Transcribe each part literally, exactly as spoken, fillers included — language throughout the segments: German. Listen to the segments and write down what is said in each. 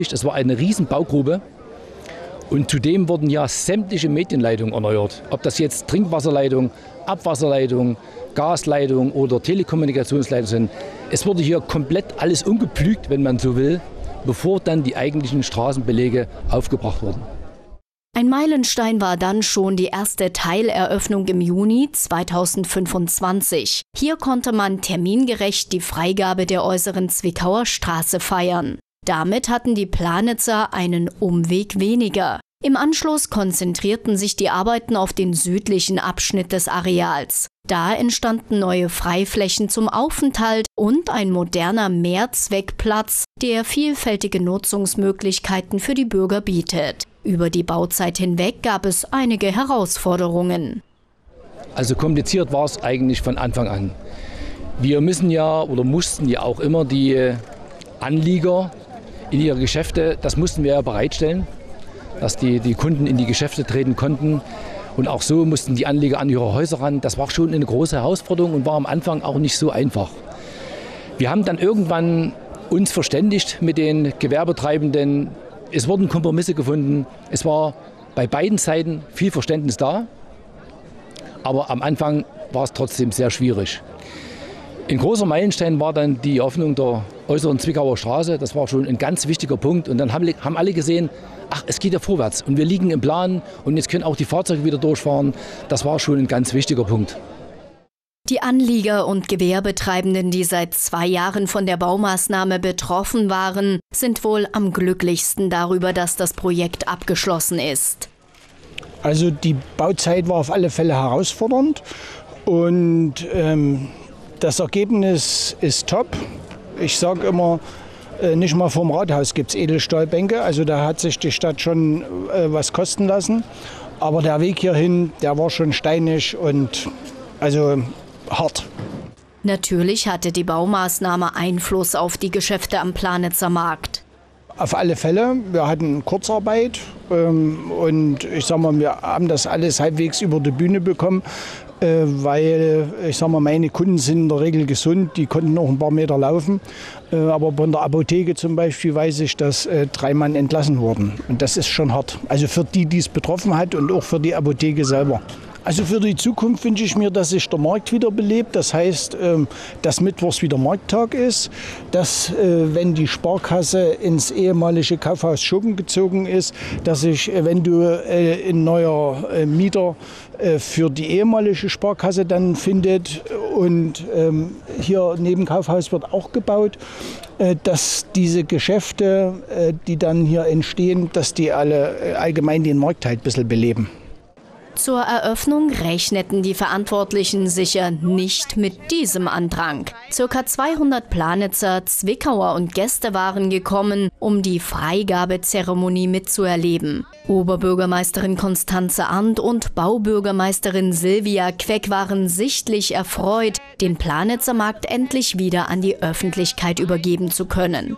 Es war eine riesen Baugrube und zudem wurden ja sämtliche Medienleitungen erneuert. Ob das jetzt Trinkwasserleitung, Abwasserleitung, Gasleitung oder Telekommunikationsleitung sind. Es wurde hier komplett alles umgepflügt, wenn man so will, bevor dann die eigentlichen Straßenbeläge aufgebracht wurden. Ein Meilenstein war dann schon die erste Teileröffnung im Juni zweitausendfünfundzwanzig. Hier konnte man termingerecht die Freigabe der äußeren Zwickauer Straße feiern. Damit hatten die Planitzer einen Umweg weniger. Im Anschluss konzentrierten sich die Arbeiten auf den südlichen Abschnitt des Areals. Da entstanden neue Freiflächen zum Aufenthalt und ein moderner Mehrzweckplatz, der vielfältige Nutzungsmöglichkeiten für die Bürger bietet. Über die Bauzeit hinweg gab es einige Herausforderungen. Also kompliziert war es eigentlich von Anfang an. Wir müssen ja oder mussten ja auch immer die Anlieger in ihre Geschäfte, das mussten wir ja bereitstellen, dass die, die Kunden in die Geschäfte treten konnten. Und auch so mussten die Anlieger an ihre Häuser ran. Das war schon eine große Herausforderung und war am Anfang auch nicht so einfach. Wir haben dann irgendwann uns verständigt mit den Gewerbetreibenden. Es wurden Kompromisse gefunden. Es war bei beiden Seiten viel Verständnis da. Aber am Anfang war es trotzdem sehr schwierig. Ein großer Meilenstein war dann die Eröffnung der äußeren Zwickauer Straße. Das war schon ein ganz wichtiger Punkt. Und dann haben, haben alle gesehen, ach, es geht ja vorwärts. Und wir liegen im Plan und jetzt können auch die Fahrzeuge wieder durchfahren. Das war schon ein ganz wichtiger Punkt. Die Anlieger und Gewerbetreibenden, die seit zwei Jahren von der Baumaßnahme betroffen waren, sind wohl am glücklichsten darüber, dass das Projekt abgeschlossen ist. Also die Bauzeit war auf alle Fälle herausfordernd und ähm, das Ergebnis ist top. Ich sage immer, äh, nicht mal vorm Rathaus gibt es Edelstahlbänke, also da hat sich die Stadt schon äh, was kosten lassen. Aber der Weg hierhin, der war schon steinig und also hart. Natürlich hatte die Baumaßnahme Einfluss auf die Geschäfte am Planitzer Markt. Auf alle Fälle. Wir hatten Kurzarbeit ähm, und ich sag mal, wir haben das alles halbwegs über die Bühne bekommen, äh, weil ich sag mal, meine Kunden sind in der Regel gesund, die konnten noch ein paar Meter laufen. Äh, aber von der Apotheke zum Beispiel weiß ich, dass äh, drei Mann entlassen wurden. Und das ist schon hart. Also für die, die es betroffen hat und auch für die Apotheke selber. Also für die Zukunft wünsche ich mir, dass sich der Markt wieder belebt. Das heißt, dass mittwochs wieder Markttag ist, dass, wenn die Sparkasse ins ehemalige Kaufhaus Schurken gezogen ist, dass sich eventuell ein neuer Mieter für die ehemalige Sparkasse dann findet. Und hier neben Kaufhaus wird auch gebaut, dass diese Geschäfte, die dann hier entstehen, dass die alle allgemein den Markt halt ein bisschen beleben. Zur Eröffnung rechneten die Verantwortlichen sicher nicht mit diesem Andrang. Circa zweihundert Planitzer, Zwickauer und Gäste waren gekommen, um die Freigabezeremonie mitzuerleben. Oberbürgermeisterin Constanze Arndt und Baubürgermeisterin Silvia Queck waren sichtlich erfreut, den Planitzer Markt endlich wieder an die Öffentlichkeit übergeben zu können.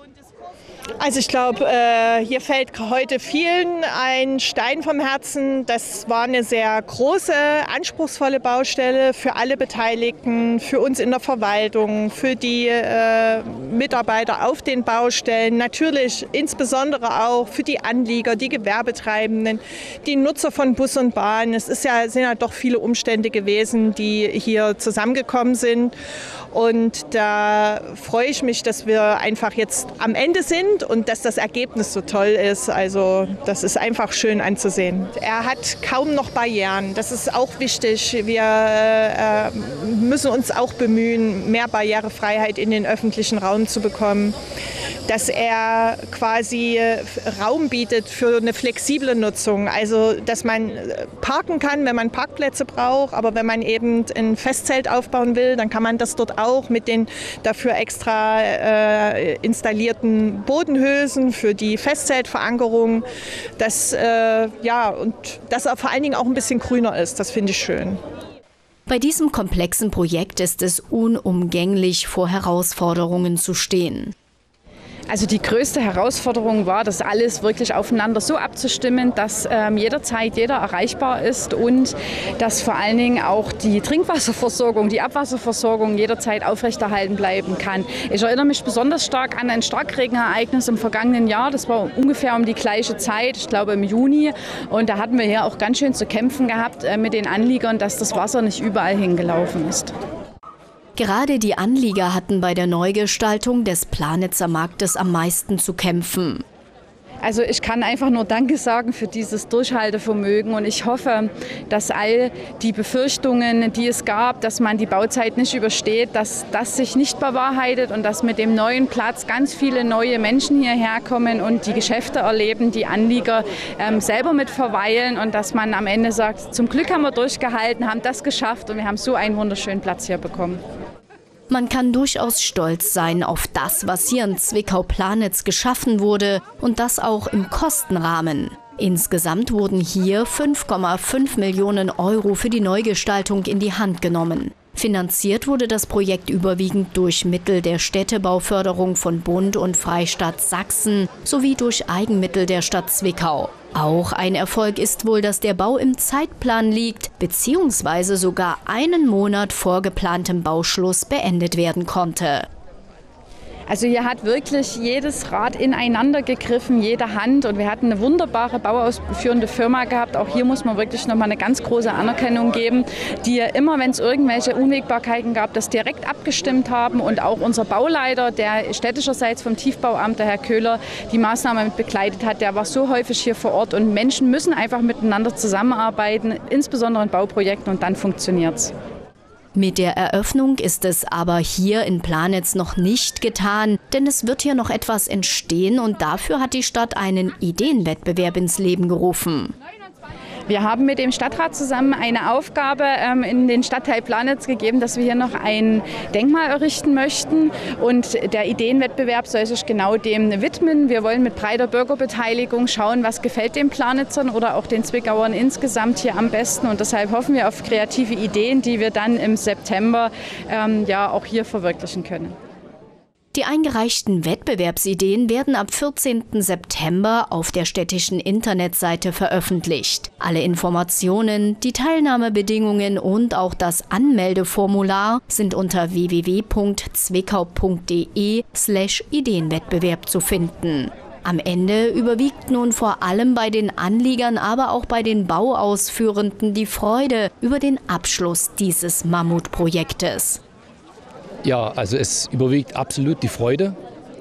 Also ich glaube, äh, hier fällt heute vielen ein Stein vom Herzen. Das war eine sehr große, anspruchsvolle Baustelle für alle Beteiligten, für uns in der Verwaltung, für die äh, Mitarbeiter auf den Baustellen, natürlich insbesondere auch für die Anlieger, die Gewerbetreibenden, die Nutzer von Bus und Bahn. Es ist ja, sind ja doch viele Umstände gewesen, die hier zusammengekommen sind. Und da freue ich mich, dass wir einfach jetzt am Ende sind und dass das Ergebnis so toll ist. Also das ist einfach schön anzusehen. Er hat kaum noch Barrieren. Das ist auch wichtig. Wir äh, müssen uns auch bemühen, mehr Barrierefreiheit in den öffentlichen Raum zu bekommen. Dass er quasi Raum bietet für eine flexible Nutzung. Also dass man parken kann, wenn man Parkplätze braucht. Aber wenn man eben ein Festzelt aufbauen will, dann kann man das dort auch mit den dafür extra äh, installierten Bodenhülsen für die Festzeltverankerung. Das, äh, ja, und dass er vor allen Dingen auch ein bisschen grüner ist, das finde ich schön. Bei diesem komplexen Projekt ist es unumgänglich, vor Herausforderungen zu stehen. Also die größte Herausforderung war, das alles wirklich aufeinander so abzustimmen, dass ähm, jederzeit jeder erreichbar ist und dass vor allen Dingen auch die Trinkwasserversorgung, die Abwasserversorgung jederzeit aufrechterhalten bleiben kann. Ich erinnere mich besonders stark an ein Starkregenereignis im vergangenen Jahr. Das war ungefähr um die gleiche Zeit, ich glaube im Juni. Und da hatten wir hier auch ganz schön zu kämpfen gehabt äh, mit den Anliegern, dass das Wasser nicht überall hingelaufen ist. Gerade die Anlieger hatten bei der Neugestaltung des Planitzer Marktes am meisten zu kämpfen. Also ich kann einfach nur Danke sagen für dieses Durchhaltevermögen und ich hoffe, dass all die Befürchtungen, die es gab, dass man die Bauzeit nicht übersteht, dass das sich nicht bewahrheitet und dass mit dem neuen Platz ganz viele neue Menschen hierher kommen und die Geschäfte erleben, die Anlieger ähm, selber mit verweilen und dass man am Ende sagt, zum Glück haben wir durchgehalten, haben das geschafft und wir haben so einen wunderschönen Platz hier bekommen. Man kann durchaus stolz sein auf das, was hier in Zwickau-Planitz geschaffen wurde und das auch im Kostenrahmen. Insgesamt wurden hier fünf Komma fünf Millionen Euro für die Neugestaltung in die Hand genommen. Finanziert wurde das Projekt überwiegend durch Mittel der Städtebauförderung von Bund und Freistaat Sachsen sowie durch Eigenmittel der Stadt Zwickau. Auch ein Erfolg ist wohl, dass der Bau im Zeitplan liegt, beziehungsweise sogar einen Monat vor geplantem Bauschluss beendet werden konnte. Also hier hat wirklich jedes Rad ineinander gegriffen, jede Hand und wir hatten eine wunderbare bauausführende Firma gehabt. Auch hier muss man wirklich nochmal eine ganz große Anerkennung geben, die immer, wenn es irgendwelche Unwägbarkeiten gab, das direkt abgestimmt haben und auch unser Bauleiter, der städtischerseits vom Tiefbauamt, der Herr Köhler, die Maßnahme mit begleitet hat, der war so häufig hier vor Ort und Menschen müssen einfach miteinander zusammenarbeiten, insbesondere in Bauprojekten und dann funktioniert's. Mit der Eröffnung ist es aber hier in Planitz noch nicht getan, denn es wird hier noch etwas entstehen und dafür hat die Stadt einen Ideenwettbewerb ins Leben gerufen. Wir haben mit dem Stadtrat zusammen eine Aufgabe ähm, in den Stadtteil Planitz gegeben, dass wir hier noch ein Denkmal errichten möchten. Und der Ideenwettbewerb soll sich genau dem widmen. Wir wollen mit breiter Bürgerbeteiligung schauen, was gefällt den Planitzern oder auch den Zwickauern insgesamt hier am besten. Und deshalb hoffen wir auf kreative Ideen, die wir dann im September ähm, ja auch hier verwirklichen können. Die eingereichten Wettbewerbsideen werden ab vierzehnten September auf der städtischen Internetseite veröffentlicht. Alle Informationen, die Teilnahmebedingungen und auch das Anmeldeformular sind unter w w w punkt zwickau punkt de slash Ideenwettbewerb zu finden. Am Ende überwiegt nun vor allem bei den Anliegern, aber auch bei den Bauausführenden die Freude über den Abschluss dieses Mammutprojektes. Ja, also es überwiegt absolut die Freude.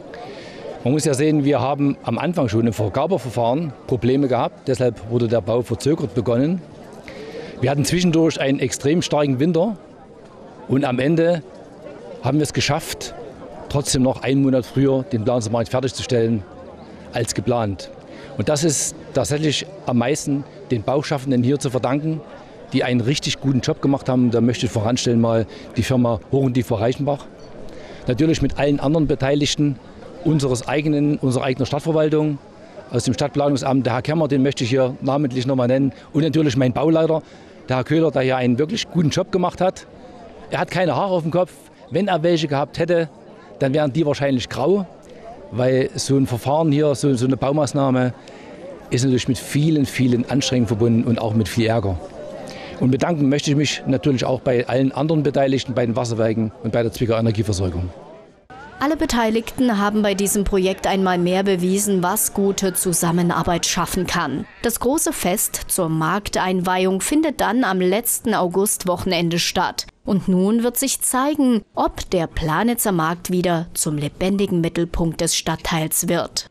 Man muss ja sehen, wir haben am Anfang schon im Vergabeverfahren Probleme gehabt. Deshalb wurde der Bau verzögert begonnen. Wir hatten zwischendurch einen extrem starken Winter. Und am Ende haben wir es geschafft, trotzdem noch einen Monat früher den Planitzer Markt fertigzustellen als geplant. Und das ist tatsächlich am meisten den Bauschaffenden hier zu verdanken, die einen richtig guten Job gemacht haben. Da möchte ich voranstellen mal die Firma Hoch und Tief vor Reichenbach. Natürlich mit allen anderen Beteiligten unseres eigenen, unserer eigenen Stadtverwaltung, aus dem Stadtplanungsamt, der Herr Kemmer, den möchte ich hier namentlich nochmal nennen, und natürlich mein Bauleiter, der Herr Köhler, der hier einen wirklich guten Job gemacht hat. Er hat keine Haare auf dem Kopf. Wenn er welche gehabt hätte, dann wären die wahrscheinlich grau, weil so ein Verfahren hier, so, so eine Baumaßnahme, ist natürlich mit vielen, vielen Anstrengungen verbunden und auch mit viel Ärger. Und bedanken möchte ich mich natürlich auch bei allen anderen Beteiligten, bei den Wasserwerken und bei der Zwickauer Energieversorgung. Alle Beteiligten haben bei diesem Projekt einmal mehr bewiesen, was gute Zusammenarbeit schaffen kann. Das große Fest zur Markteinweihung findet dann am letzten Augustwochenende statt. Und nun wird sich zeigen, ob der Planitzer Markt wieder zum lebendigen Mittelpunkt des Stadtteils wird.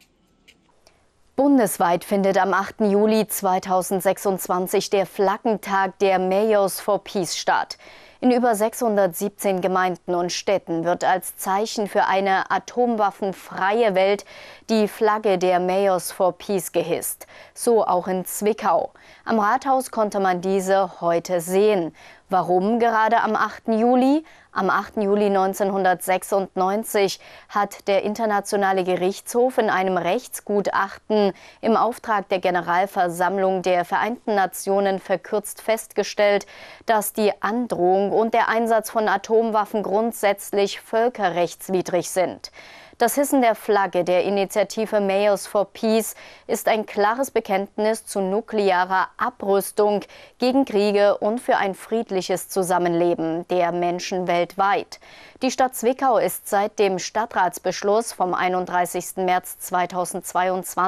Bundesweit findet am achten Juli zweitausendsechsundzwanzig der Flaggentag der Mayors for Peace statt. In über sechshundertsiebzehn Gemeinden und Städten wird als Zeichen für eine atomwaffenfreie Welt die Flagge der Mayors for Peace gehisst. So auch in Zwickau. Am Rathaus konnte man diese heute sehen. Warum gerade am achten Juli? Am achten Juli neunzehnhundertsechsundneunzig hat der Internationale Gerichtshof in einem Rechtsgutachten im Auftrag der Generalversammlung der Vereinten Nationen verkürzt festgestellt, dass die Androhung und der Einsatz von Atomwaffen grundsätzlich völkerrechtswidrig sind. Das Hissen der Flagge der Initiative Mayors for Peace ist ein klares Bekenntnis zu nuklearer Abrüstung, gegen Kriege und für ein friedliches Zusammenleben der Menschen weltweit. Die Stadt Zwickau ist seit dem Stadtratsbeschluss vom einunddreißigsten März zweitausendzweiundzwanzig